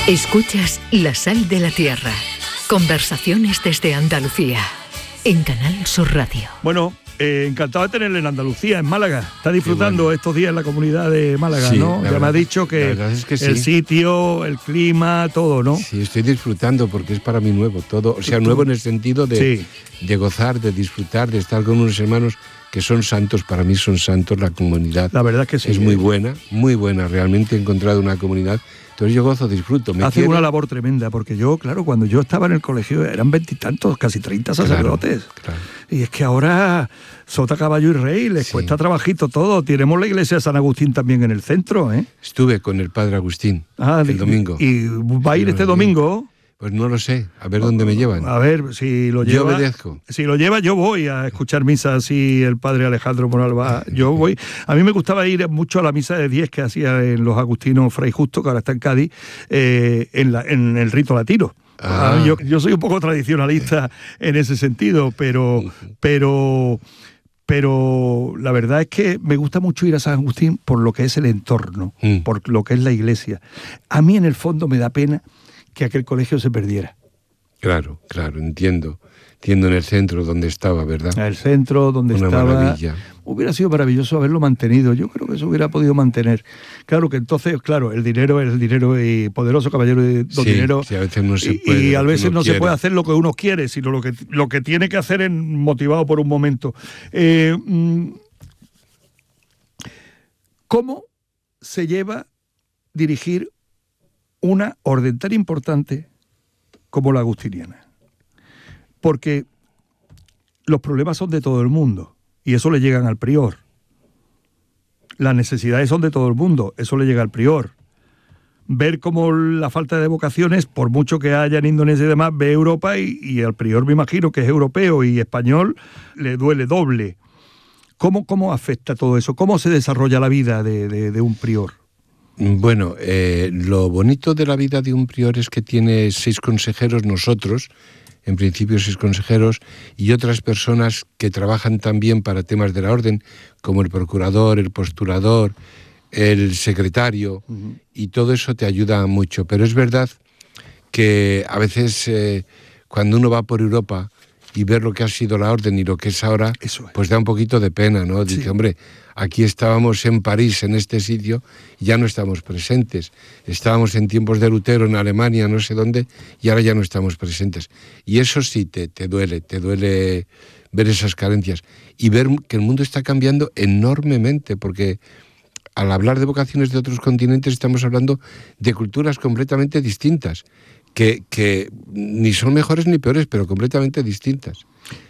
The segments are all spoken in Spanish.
Escuchas La Sal de la Tierra. Conversaciones desde Andalucía. En Canal Sur Radio. Bueno, encantado de tenerle en Andalucía, en Málaga. Está disfrutando estos días en la comunidad de Málaga, sí, ¿no? Ya me ha dicho que el sitio, el clima, todo, ¿no? Sí, estoy disfrutando porque es para mí nuevo todo. O sea, nuevo en el sentido de gozar, de disfrutar, de estar con unos hermanos que son santos. Para mí son santos, la comunidad. La verdad que sí. Es muy buena, realmente he encontrado una comunidad. Entonces yo gozo, disfruto. Hace una labor tremenda, porque yo, claro, cuando yo estaba en el colegio eran 20 y tantos, casi 30 sacerdotes. Claro. Y es que ahora, sota, caballo y rey, les cuesta trabajito todo. Tenemos la iglesia de San Agustín también en el centro, ¿eh? Estuve con el padre Agustín el domingo. ¿Y va a ir este domingo? Pues no lo sé, a ver dónde me llevan. A ver, si lo lleva... Yo obedezco. Si lo lleva, yo voy a escuchar misa, si el padre Alejandro Moral va, yo voy. A mí me gustaba ir mucho a la misa de 10 que hacía en los agustinos Fray Justo, que ahora está en Cádiz, en el rito latino. Yo soy un poco tradicionalista en ese sentido, pero la verdad es que me gusta mucho ir a San Agustín por lo que es el entorno, por lo que es la iglesia. A mí en el fondo me da pena que aquel colegio se perdiera. Claro, entiendo en el centro donde estaba, ¿verdad? El centro donde estaba. Maravilla. Hubiera sido maravilloso haberlo mantenido. Yo creo que se hubiera podido mantener. Claro que entonces, el dinero es el dinero y poderoso caballero de don dinero. Sí, a veces no se puede. Y a veces no se puede hacer lo que uno quiere, sino lo que tiene que hacer es motivado por un momento. ¿Cómo se lleva dirigir una orden tan importante como la agustiniana? Porque los problemas son de todo el mundo y eso le llegan al prior. Las necesidades son de todo el mundo, eso le llega al prior. Ver cómo la falta de vocaciones, por mucho que haya en Indonesia y demás, ve Europa y al prior, me imagino que es europeo y español, le duele doble. ¿Cómo afecta todo eso? ¿Cómo se desarrolla la vida de un prior? Bueno, lo bonito de la vida de un prior es que tiene 6 consejeros, nosotros, en principio 6 consejeros, y otras personas que trabajan también para temas de la orden, como el procurador, el postulador, el secretario, y todo eso te ayuda mucho. Pero es verdad que a veces cuando uno va por Europa y ver lo que ha sido la orden y lo que es ahora, pues da un poquito de pena, ¿no? Dice, hombre, aquí estábamos en París, en este sitio, y ya no estamos presentes. Estábamos en tiempos de Lutero, en Alemania, no sé dónde, y ahora ya no estamos presentes. Y eso sí te duele ver esas carencias. Y ver que el mundo está cambiando enormemente, porque al hablar de vocaciones de otros continentes estamos hablando de culturas completamente distintas, que ni son mejores ni peores, pero completamente distintas.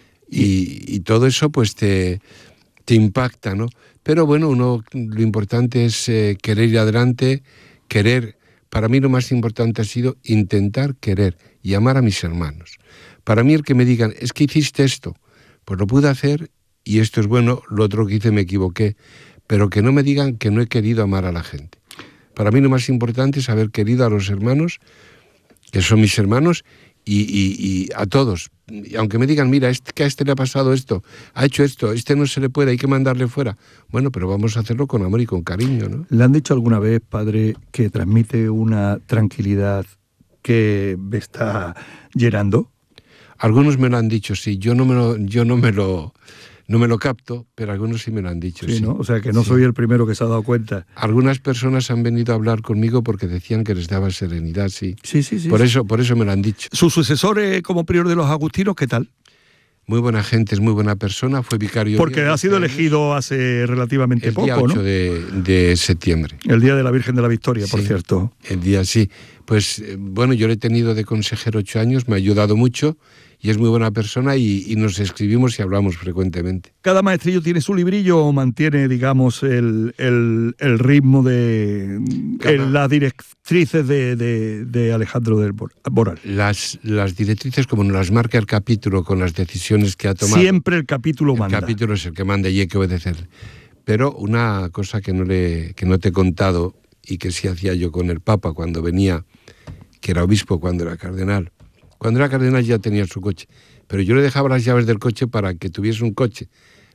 Y todo eso pues te impacta, ¿no? Pero bueno, lo importante es querer ir adelante, querer. Para mí lo más importante ha sido intentar querer y amar a mis hermanos. Para mí el que me digan, es que hiciste esto, pues lo pude hacer y esto es bueno, lo otro que hice me equivoqué, pero que no me digan que no he querido amar a la gente. Para mí lo más importante es haber querido a los hermanos, que son mis hermanos, y a todos. Y aunque me digan, mira, que a este le ha pasado esto, ha hecho esto, no se le puede, hay que mandarle fuera. Bueno, pero vamos a hacerlo con amor y con cariño, ¿no? ¿Le han dicho alguna vez, padre, que transmite una tranquilidad que me está llenando? Algunos me lo han dicho, sí. Yo no me lo capto, pero algunos sí me lo han dicho. Sí, ¿no? O sea, que no soy el primero que se ha dado cuenta. Algunas personas han venido a hablar conmigo porque decían que les daba serenidad, sí. Sí. Por eso me lo han dicho. ¿Su sucesor como prior de los agustinos, qué tal? Muy buena gente, es muy buena persona, fue vicario. Porque ha sido elegido hace relativamente poco, ¿no? El día 8 de septiembre. El día de la Virgen de la Victoria, por cierto. El día, sí. Pues bueno, yo le he tenido de consejero 8 años, me ha ayudado mucho y es muy buena persona y nos escribimos y hablamos frecuentemente. ¿Cada maestrillo tiene su librillo o mantiene, digamos, el ritmo de las directrices de Alejandro del Moral? Las directrices, como nos las marca el capítulo con las decisiones que ha tomado. Siempre el capítulo manda. El capítulo es el que manda y hay que obedecerle. Pero una cosa que no te he contado y que sí hacía yo con el Papa cuando venía, que era obispo cuando era cardenal. Cuando era cardenal ya tenía su coche, pero yo le dejaba las llaves del coche para que tuviese un coche.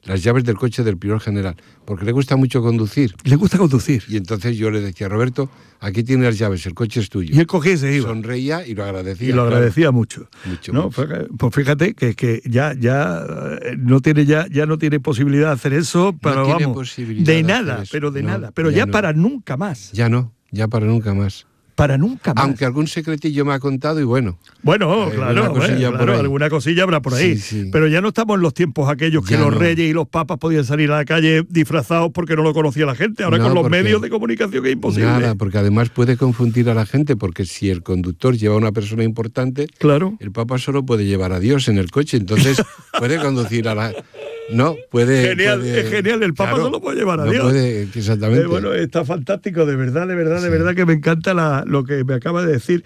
las llaves del coche del prior general, porque le gusta mucho conducir. Le gusta conducir. Y entonces yo le decía, Roberto, aquí tienes las llaves, el coche es tuyo. Y él cogía y se iba. Sonreía y lo agradecía. Y lo agradecía mucho. ¿No? Mucho. Pues fíjate que ya no tiene posibilidad de hacer eso, pero no tiene vamos, posibilidad de nada, eso. pero de No, nada. Pero ya no. para nunca más. Ya para nunca más. Para nunca más. Aunque algún secretillo me ha contado y bueno. Bueno, claro, alguna cosilla habrá por ahí. Sí. Pero ya no estamos en los tiempos aquellos que los reyes y los papas podían salir a la calle disfrazados porque no lo conocía la gente. Ahora con los medios de comunicación es imposible. Nada, porque además puede confundir a la gente, porque si el conductor lleva a una persona importante, claro, el papa solo puede llevar a Dios en el coche, entonces puede conducir a la... No, puede... Es genial, el Papa solo puede llevar a Dios. Puede, exactamente. Bueno, está fantástico, de verdad que me encanta lo que me acaba de decir.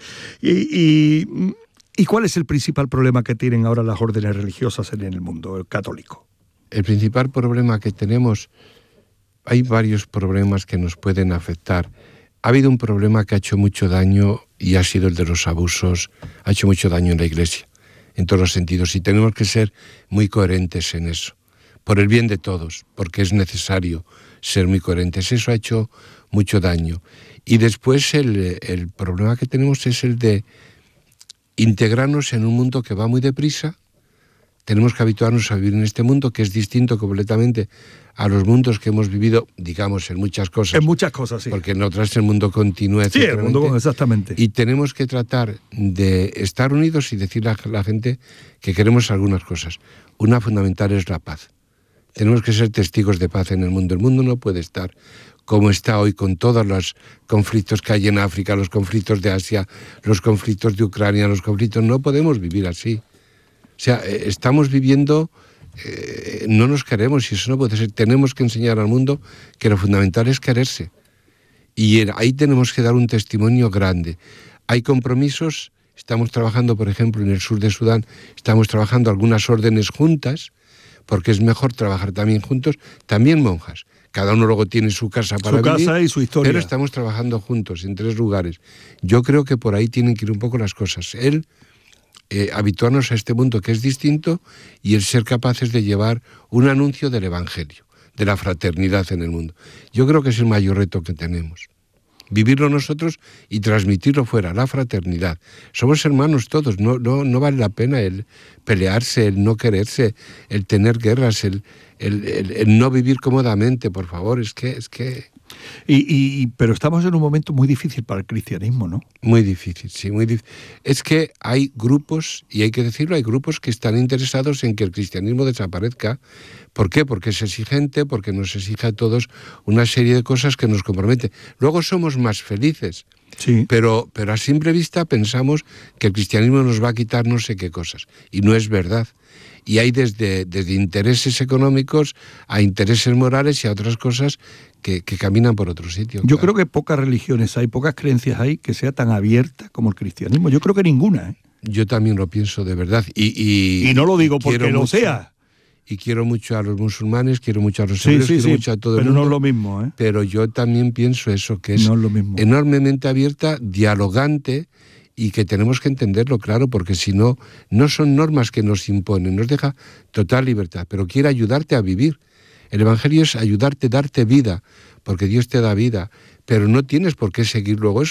¿Y cuál es el principal problema que tienen ahora las órdenes religiosas en el mundo católico? El principal problema que tenemos, hay varios problemas que nos pueden afectar. Ha habido un problema que ha hecho mucho daño y ha sido el de los abusos, ha hecho mucho daño en la Iglesia, en todos los sentidos, y tenemos que ser muy coherentes en eso. Por el bien de todos, porque es necesario ser muy coherentes. Eso ha hecho mucho daño. Y después el problema que tenemos es el de integrarnos en un mundo que va muy deprisa. Tenemos que habituarnos a vivir en este mundo que es distinto completamente a los mundos que hemos vivido, digamos, en muchas cosas. En muchas cosas, sí. Porque en otras el mundo continúa, sí, el mundo, exactamente. Y tenemos que tratar de estar unidos y decirle a la gente que queremos algunas cosas. Una fundamental es la paz. Tenemos que ser testigos de paz en el mundo. El mundo no puede estar como está hoy con todos los conflictos que hay en África, los conflictos de Asia, los conflictos de Ucrania, los conflictos... No podemos vivir así. O sea, estamos viviendo... no nos queremos y eso no puede ser. Tenemos que enseñar al mundo que lo fundamental es quererse. Y ahí tenemos que dar un testimonio grande. Hay compromisos. Estamos trabajando, por ejemplo, en el sur de Sudán, estamos trabajando algunas órdenes juntas, porque es mejor trabajar también juntos, también monjas. Cada uno luego tiene su casa para vivir. Su casa y su historia. Pero estamos trabajando juntos en 3 lugares. Yo creo que por ahí tienen que ir un poco las cosas. Habituarnos a este mundo que es distinto y el ser capaces de llevar un anuncio del Evangelio, de la fraternidad en el mundo. Yo creo que es el mayor reto que tenemos. Vivirlo nosotros y transmitirlo fuera, la fraternidad. Somos hermanos todos, no vale la pena el pelearse, el no quererse, el tener guerras, el no vivir cómodamente, por favor, es que... Pero estamos en un momento muy difícil para el cristianismo, ¿no? Muy difícil, sí, muy difícil. Es que hay grupos, y hay que decirlo, hay grupos que están interesados en que el cristianismo desaparezca. ¿Por qué? Porque es exigente, porque nos exige a todos una serie de cosas que nos comprometen. Luego somos más felices, sí. Pero a simple vista pensamos que el cristianismo nos va a quitar no sé qué cosas, y no es verdad. Y hay desde intereses económicos a intereses morales y a otras cosas que caminan por otro sitio. Yo creo que pocas religiones hay, pocas creencias hay que sea tan abierta como el cristianismo. Yo creo que ninguna. Yo también lo pienso de verdad. Y no lo digo porque lo sea. Y quiero mucho a los musulmanes, quiero mucho a los hebreos, quiero mucho a todo el mundo. Pero no es lo mismo, ¿eh? Pero yo también pienso eso, que es no es lo mismo. Enormemente abierta, dialogante, y que tenemos que entenderlo, claro, porque si no, no son normas que nos imponen, nos deja total libertad, pero quiere ayudarte a vivir. El Evangelio es ayudarte, darte vida, porque Dios te da vida, pero no tienes por qué seguir luego eso.